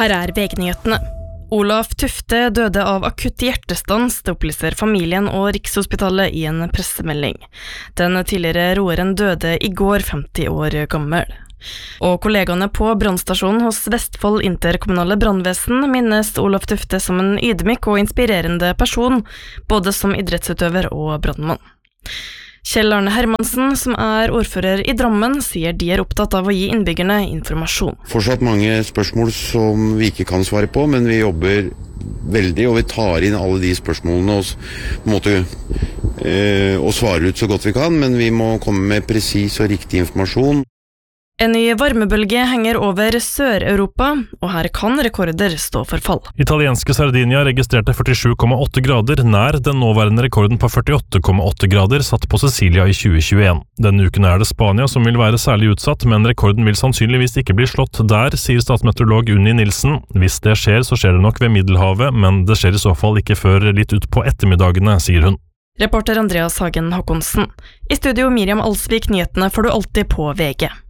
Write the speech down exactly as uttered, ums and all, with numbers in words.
Her er V G-nyhetene. Olaf Tufte døde av akutt hjertestans, det opplyser familien og Rikshospitalet i en pressemelding. Den tidligere roeren døde i går, femti år gammel. Og kollegaene på brannstasjonen hos Vestfold Interkommunale Brannvesen minnes Olaf Tufte som en ydmyk og inspirerende person, både som idrettsutøver og brannmann. Kjell Arne Hermansen, som er ordfører i Drammen, sier de er opptatt av å gi innbyggerne informasjon. Fortsatt mange spørsmål som vi ikke kan svare på, men vi jobber veldig, og vi tar inn alle de spørsmålene og, på en måte, øh, og svarer ut så godt vi kan, men vi må komme med presis og riktig informasjon. En ny varmebølge henger over Sør-Europa, og her kan rekorder stå for fall. Italienske Sardinia registrerte førtisju komma åtte grader, nær den nåværende rekorden på førtiåtte komma åtte grader satt på Sicilia i tjue tjueen. Denne uken er det Spania som vil være særlig utsatt, men rekorden vil sannsynligvis ikke bli slått der, sier statsmeteorolog Unni Nilsen. Hvis det skjer, så skjer det nok ved Middelhavet, men det skjer i så fall ikke før litt ut på ettermiddagene, sier hun. Reporter Andreas Hagen Håkonsen. I studio Miriam Alsvik, nyhetene får du alltid på V G.